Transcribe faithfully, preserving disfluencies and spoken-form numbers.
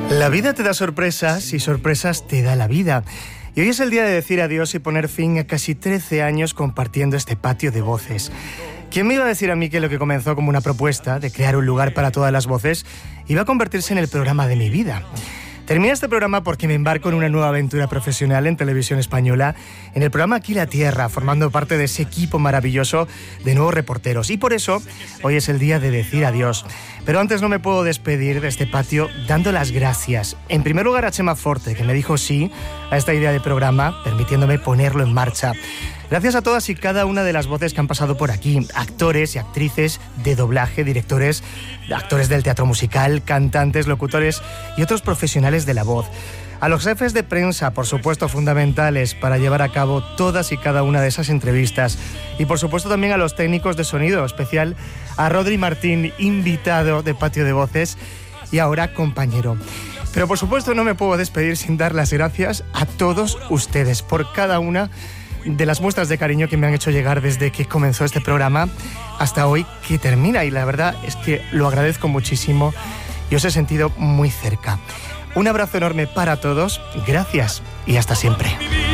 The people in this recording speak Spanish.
La vida te da sorpresas y sorpresas te da la vida. Y hoy es el día de decir adiós y poner fin a casi trece años compartiendo este patio de voces. ¿Quién me iba a decir a mí que lo que comenzó como una propuesta de crear un lugar para todas las voces iba a convertirse en el programa de mi vida? Termina este programa porque me embarco en una nueva aventura profesional en televisión española, en el programa Aquí la Tierra, formando parte de ese equipo maravilloso de nuevos reporteros. Y por eso, hoy es el día de decir adiós. Pero antes no me puedo despedir de este patio dando las gracias. En primer lugar a Chema Forte, que me dijo sí a esta idea de programa, permitiéndome ponerlo en marcha. Gracias a todas y cada una de las voces que han pasado por aquí, actores y actrices de doblaje, directores, actores del teatro musical, cantantes, locutores y otros profesionales de la voz. A los jefes de prensa, por supuesto, fundamentales para llevar a cabo todas y cada una de esas entrevistas. Y por supuesto también a los técnicos de sonido, especial a Rodri Martín, invitado de Patio de Voces y ahora compañero. Pero por supuesto no me puedo despedir sin dar las gracias a todos ustedes por cada una de las muestras de cariño que me han hecho llegar desde que comenzó este programa hasta hoy que termina, y la verdad es que lo agradezco muchísimo y os he sentido muy cerca. Un abrazo enorme para todos, gracias y hasta siempre.